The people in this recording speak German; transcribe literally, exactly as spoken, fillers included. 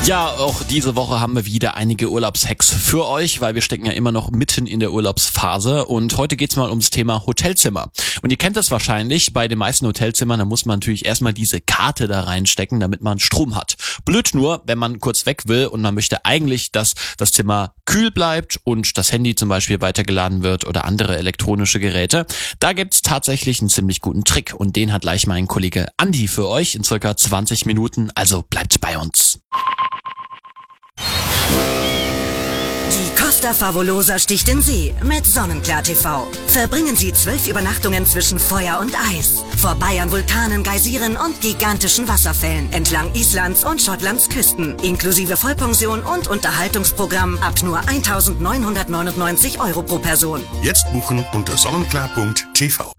Ja, auch diese Woche haben wir wieder einige Urlaubshacks für euch, weil wir stecken ja immer noch mitten in der Urlaubsphase und heute geht's mal ums Thema Hotelzimmer. Und ihr kennt das wahrscheinlich, bei den meisten Hotelzimmern, da muss man natürlich erstmal diese Karte da reinstecken, damit man Strom hat. Blöd nur, wenn man kurz weg will und man möchte eigentlich, dass das Zimmer kühl bleibt und das Handy zum Beispiel weitergeladen wird oder andere elektronische Geräte. Da gibt's tatsächlich einen ziemlich guten Trick und den hat gleich mein Kollege Andi für euch in circa zwanzig Minuten, also bleibt bei uns. Die Costa Favolosa sticht in See mit Sonnenklar T V. Verbringen Sie zwölf Übernachtungen zwischen Feuer und Eis. Vorbei an Vulkanen, Geysiren und gigantischen Wasserfällen entlang Islands und Schottlands Küsten. Inklusive Vollpension und Unterhaltungsprogramm ab nur eintausendneunhundertneunundneunzig Euro pro Person. Jetzt buchen unter sonnenklar punkt t v.